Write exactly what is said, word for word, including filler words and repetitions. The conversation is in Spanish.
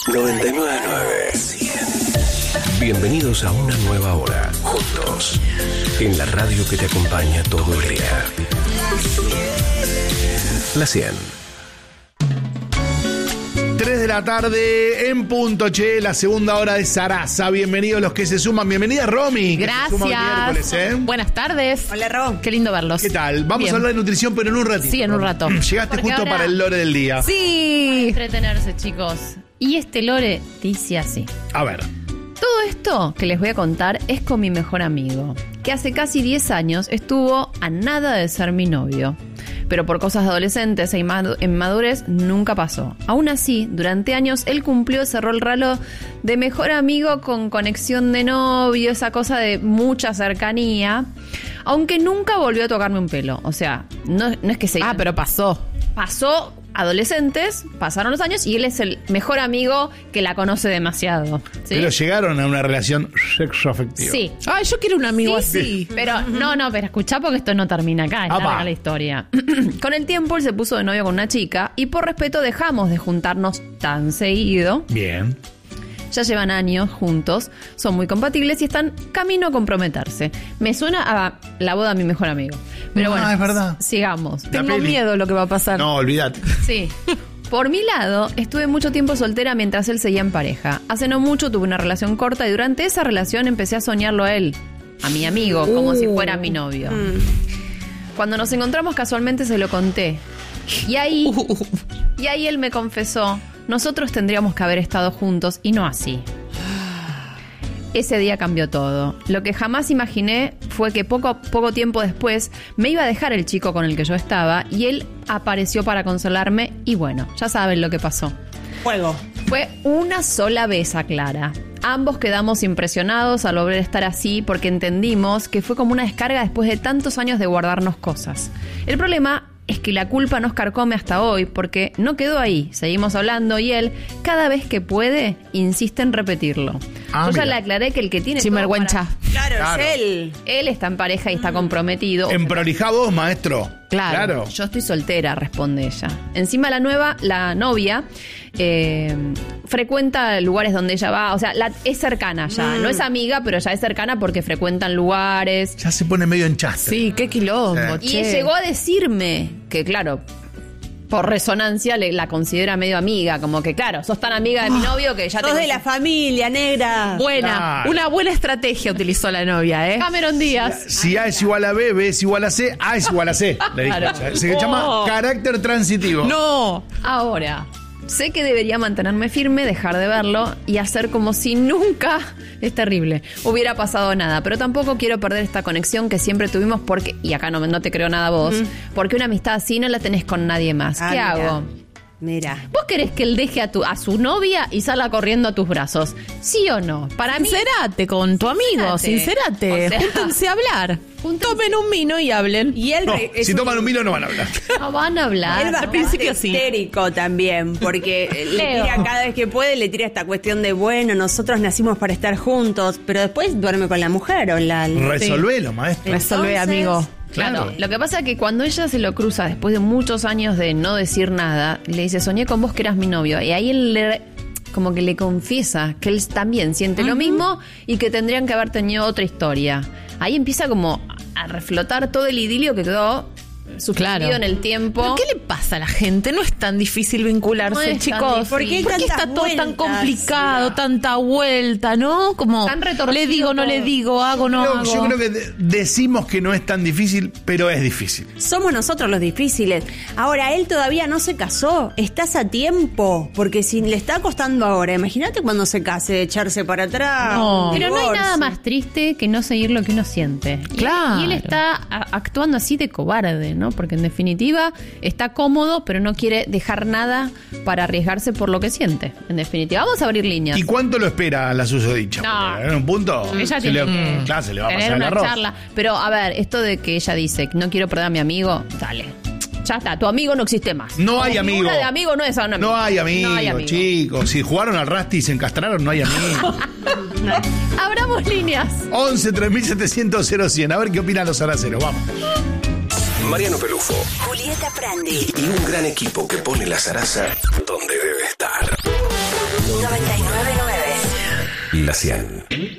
noventa y nueve punto nueve. Bienvenidos a una nueva hora, juntos, en la radio que te acompaña todo el día. La cien. tres de la tarde en punto, che, la segunda hora de Sarasa. Bienvenidos los que se suman. Bienvenida, Romy. Gracias. Que se suma el miércoles, ¿eh? Buenas tardes. Hola, Ro. Qué lindo verlos. ¿Qué tal? Vamos Bien. a hablar de nutrición, pero en un ratito. Sí, en un rato. Llegaste Porque justo ahora- para el lore del día. Sí. Entretenerse, chicos. Y este lore dice así. A ver. Todo esto que les voy a contar es con mi mejor amigo, que hace casi diez años estuvo a nada de ser mi novio. Pero por cosas de adolescentes e inmadu- inmadurez nunca pasó. Aún así, durante años él cumplió ese rol raro de mejor amigo con conexión de novio, esa cosa de mucha cercanía, aunque nunca volvió a tocarme un pelo. O sea, no, no es que se... Ah, pero pasó. Pasó adolescentes, pasaron los años y él es el mejor amigo que la conoce demasiado. ¿Sí? Pero llegaron a una relación sexoafectiva. Sí. Ay, yo quiero un amigo Sí, así. pero no, no, pero escuchá porque esto no termina acá, es Apa. larga la historia. Con el tiempo él se puso de novio con una chica y por respeto dejamos de juntarnos tan seguido. Bien. Ya llevan años juntos, son muy compatibles y están camino a comprometerse. Me suena a la boda de mi mejor amigo. Pero Ah, bueno, es verdad. sigamos. La Tengo peli. miedo de lo que va a pasar. No, olvídate. Sí. Por mi lado, estuve mucho tiempo soltera mientras él seguía en pareja. Hace no mucho tuve una relación corta y durante esa relación empecé a soñarlo a él, a mi amigo, como Uh. si fuera mi novio. Cuando nos encontramos casualmente se lo conté. Y ahí, y ahí él me confesó, nosotros tendríamos que haber estado juntos y no así. Ese día cambió todo. Lo que jamás imaginé fue que poco, poco tiempo después me iba a dejar el chico con el que yo estaba y él apareció para consolarme y bueno, ya saben lo que pasó. Fuego. Fue una sola vez a Clara. Ambos quedamos impresionados al volver a estar así porque entendimos que fue como una descarga después de tantos años de guardarnos cosas. El problema es que la culpa nos carcome hasta hoy porque no quedó ahí. Seguimos hablando y él, cada vez que puede, insiste en repetirlo. Ah, Yo ya mira. le aclaré que el que tiene... Sin todo vergüenza. Claro, Claro. es él. para- Él está en pareja y está comprometido. En prolija vos, maestro. Claro. Yo estoy soltera, responde ella. Encima la nueva, la novia, eh, frecuenta lugares donde ella va. O sea, la- es cercana ya. No es amiga, pero ya es cercana porque frecuentan lugares. Ya se pone medio enchaste. Sí, qué quilombo, Y che. llegó a decirme que, claro, por resonancia le, la considera medio amiga. Como que, claro, sos tan amiga de mi novio que ya te... Sos de la familia, negra. Buena, Claro. una buena estrategia utilizó la novia, ¿eh? Cameron Díaz. Si A es igual a B, B es igual a C, A es igual a C. Le dijo. Claro. O sea, se llama Oh. carácter transitivo. No. Ahora, sé que debería mantenerme firme, dejar de verlo y hacer como si nunca, es terrible, hubiera pasado nada. Pero tampoco quiero perder esta conexión que siempre tuvimos porque, y acá no, no te creo nada vos, porque una amistad así no la tenés con nadie más. Ah, ¿Qué mira. hago? Mira. ¿Vos querés que él deje a, tu, a su novia y salga corriendo a tus brazos? ¿Sí o no? Para mí... Sincerate con tu amigo, Sincerate. sincerate. O sea, Júntense a hablar. Tomen un vino y hablen. Y él No, re- es si toman un vino no van a hablar. No van a hablar. Él va Al principio sí. histérico también, porque le Leo. tira cada vez que puede, le tira esta cuestión de, bueno, nosotros nacimos para estar juntos, pero después duerme con la mujer o la... Resolvelo, maestro. Resolvé, Entonces- amigo. Claro, Claro. lo que pasa es que cuando ella se lo cruza después de muchos años de no decir nada, le dice, soñé con vos que eras mi novio. Y ahí él le, como que le confiesa que él también siente lo mismo y que tendrían que haber tenido otra historia. Ahí empieza como a reflotar todo el idilio que quedó suspendido Claro. en el tiempo. ¿Pero qué le pasa a la gente? No es tan difícil vincularse, No es tan chicos. difícil. ¿Por qué hay tantas está todo tan vueltas? complicado, Mira. tanta vuelta, no? Como Tan retorcido le digo, no todo. le digo, hago, no Creo- hago. yo creo que de- decimos que no es tan difícil, pero es difícil. Somos nosotros los difíciles. Ahora, él todavía no se casó. Estás a tiempo. Porque si le está costando ahora, imagínate cuando se case, echarse para atrás. No. Pero no hay divorcio. nada más triste que no seguir lo que uno siente. Y- Claro. Y él está a- actuando así de cobarde, ¿no? Porque en definitiva está cómodo, pero no quiere dejar nada para arriesgarse por lo que siente. En definitiva, vamos a abrir líneas. ¿Y cuánto lo espera la susodicha? No. Porque en un punto Ella se tiene le, que claro, se le va a tener pasar el una arroz. charla. Pero a ver, esto de que ella dice, no quiero perder a mi amigo, dale. Ya está, tu amigo no existe más. No hay Tu amigo. figura de amigo no es un amigo. No hay amigos, No hay amigo. chicos. Si jugaron al Rusty y se encastraron, no hay amigos. Abramos líneas. once tres mil setecientos cero cien. A ver qué opinan los araceros. Vamos. Mariano Pelufo Julieta Prandi. y un gran equipo que pone la zaraza donde debe estar. noventa La cien.